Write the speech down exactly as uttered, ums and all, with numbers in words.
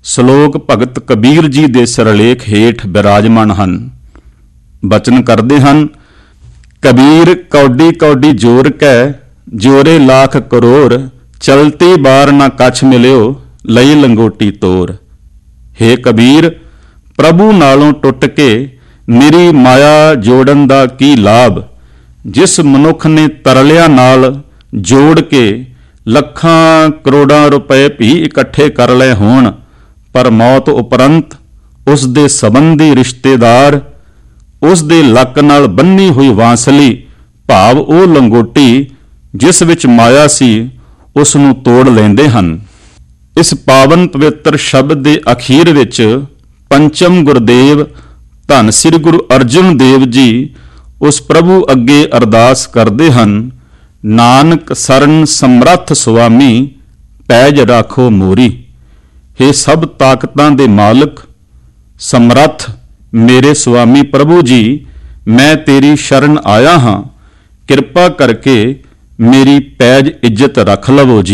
ਸ਼ਲੋਕ ਭਗਤ ਕਬੀਰ ਜੀ ਦੇ ਸਿਰਲੇਖ ਹੇਠ ਬਿਰਾਜਮਾਨ ਹਨ। ਬਚਨ ਕਰਦੇ ਹਨ। ਕਬੀਰ ਕੌਡੀ ਕੌਡੀ ਜੋਰ ਕੈ ਜੋਰੇ ਲੱਖ ਕਰੋੜ, ਚਲਤੀ ਬਾਰ ਨਾ ਕਛ ਮਿਲਿਓ ਲਈ ਲੰਗੋਟੀ ਤੋਰ। ਹੇ ਕਬੀਰ, ਪ੍ਰਭੂ ਨਾਲੋਂ ਟੁੱਟ ਕੇ ਨਿਰੀ ਮਾਇਆ ਜੋੜਨ ਦਾ ਕੀ ਲਾਭ। ਜਿਸ ਮਨੁੱਖ ਨੇ ਤਰਲਿਆਂ ਨਾਲ ਜੋੜ ਕੇ ਲੱਖਾਂ ਕਰੋੜਾਂ ਰੁਪਏ ਵੀ ਇਕੱਠੇ ਕਰ ਲਏ ਹੋਣ, ਪਰ ਮੌਤ ਉਪਰੰਤ ਉਸ ਦੇ ਸੰਬੰਧੀ ਰਿਸ਼ਤੇਦਾਰ ਉਸ ਦੇ ਲੱਕ ਨਾਲ ਬੰਨੀ ਹੋਈ ਵਾਂਸਲੀ ਭਾਵ ਉਹ ਲੰਗੋਟੀ ਜਿਸ ਵਿੱਚ ਮਾਇਆ ਸੀ ਉਸ ਨੂੰ ਤੋੜ ਲੈਂਦੇ ਹਨ। ਇਸ ਪਾਵਨ ਪਵਿੱਤਰ ਸ਼ਬਦ ਦੇ ਅਖੀਰ ਵਿੱਚ ਪੰਚਮ ਗੁਰਦੇਵ ਧੰਨ ਸ੍ਰੀ ਗੁਰੂ ਅਰਜਨ ਦੇਵ ਜੀ ਉਸ ਪ੍ਰਭੂ ਅੱਗੇ ਅਰਦਾਸ ਕਰਦੇ ਹਨ। ਨਾਨਕ ਸਰਨ ਸਮਰੱਥ ਸੁਆਮੀ ਪੈਜ ਰਾਖੋ ਮੋਰੀ। ਹੇ ਸਭ ਤਾਕਤਾਂ ਦੇ ਮਾਲਕ ਸਮਰੱਥ ਮੇਰੇ ਸੁਆਮੀ ਪ੍ਰਭੂ ਜੀ, ਮੈਂ ਤੇਰੀ ਸ਼ਰਨ ਆਇਆ ਹਾਂ, ਕਿਰਪਾ ਕਰਕੇ ਮੇਰੀ ਪੈਜ ਇੱਜ਼ਤ ਰੱਖ ਲਵੋ ਜੀ।